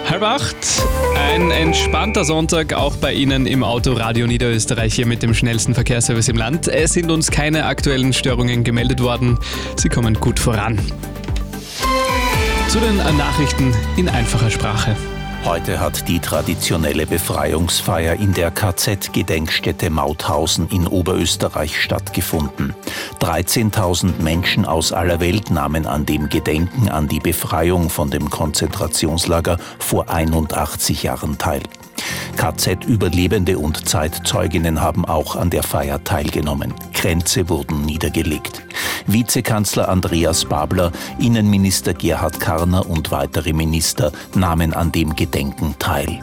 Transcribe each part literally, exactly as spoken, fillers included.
Halb acht, ein entspannter Sonntag auch bei Ihnen im Auto Radio Niederösterreich hier mit dem schnellsten Verkehrsservice im Land. Es sind uns keine aktuellen Störungen gemeldet worden. Sie kommen gut voran. Zu den Nachrichten in einfacher Sprache. Heute hat die traditionelle Befreiungsfeier in der K Z-Gedenkstätte Mauthausen in Oberösterreich stattgefunden. dreizehntausend Menschen aus aller Welt nahmen an dem Gedenken an die Befreiung von dem Konzentrationslager vor einundachtzig Jahren teil. K Z-Überlebende und Zeitzeuginnen haben auch an der Feier teilgenommen. Kränze wurden niedergelegt. Vizekanzler Andreas Babler, Innenminister Gerhard Karner und weitere Minister nahmen an dem Gedenken teil.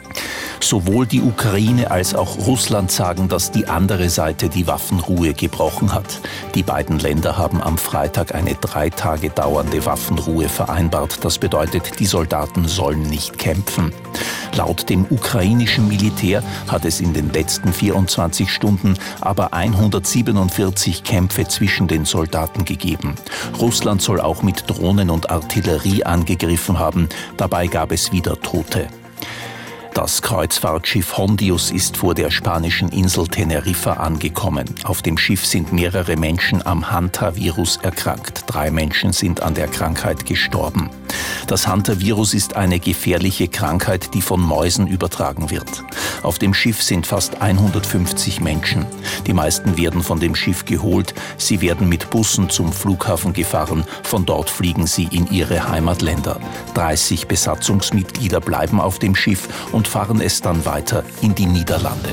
Sowohl die Ukraine als auch Russland sagen, dass die andere Seite die Waffenruhe gebrochen hat. Die beiden Länder haben am Freitag eine drei Tage dauernde Waffenruhe vereinbart. Das bedeutet, die Soldaten sollen nicht kämpfen. Laut dem ukrainischen Militär hat es in den letzten vierundzwanzig Stunden aber hundertsiebenundvierzig Kämpfe zwischen den Soldaten gegeben. Russland soll auch mit Drohnen und Artillerie angegriffen haben. Dabei gab es wieder Tote. Das Kreuzfahrtschiff Hondius ist vor der spanischen Insel Teneriffa angekommen. Auf dem Schiff sind mehrere Menschen am Hantavirus erkrankt. Drei Menschen sind an der Krankheit gestorben. Das Hantavirus ist eine gefährliche Krankheit, die von Mäusen übertragen wird. Auf dem Schiff sind fast hundertfünfzig Menschen. Die meisten werden von dem Schiff geholt. Sie werden mit Bussen zum Flughafen gefahren. Von dort fliegen sie in ihre Heimatländer. dreißig Besatzungsmitglieder bleiben auf dem Schiff und fahren es dann weiter in die Niederlande.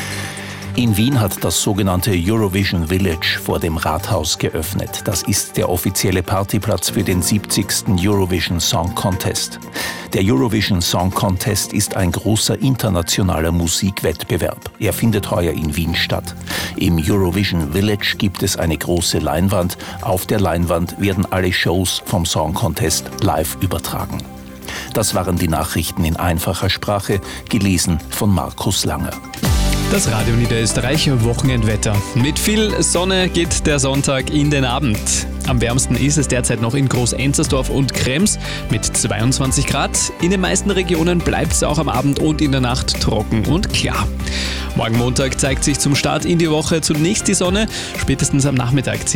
In Wien hat das sogenannte Eurovision Village vor dem Rathaus geöffnet. Das ist der offizielle Partyplatz für den siebzigsten Eurovision Song Contest. Der Eurovision Song Contest ist ein großer internationaler Musikwettbewerb. Er findet heuer in Wien statt. Im Eurovision Village gibt es eine große Leinwand. Auf der Leinwand werden alle Shows vom Song Contest live übertragen. Das waren die Nachrichten in einfacher Sprache, gelesen von Markus Langer. Das Radio Niederösterreich Wochenendwetter. Mit viel Sonne geht der Sonntag in den Abend. Am wärmsten ist es derzeit noch in Groß-Enzersdorf und Krems mit zweiundzwanzig Grad. In den meisten Regionen bleibt es auch am Abend und in der Nacht trocken und klar. Morgen Montag zeigt sich zum Start in die Woche zunächst die Sonne, spätestens am Nachmittag